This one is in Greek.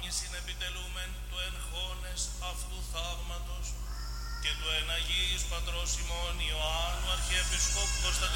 συνεπιτελούμεν του εγχώνες αυτού θαύματος και του εν Αγίης Πατρός ημών Ιωάννου Αρχιεπισκόπου Κωνσταντινού